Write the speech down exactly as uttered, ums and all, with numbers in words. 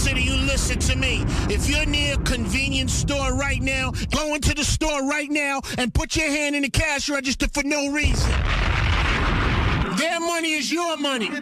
City, you listen to me. If you're near a convenience store right now, go into the store right now and put your hand in the cash register for no reason. Their money is your money.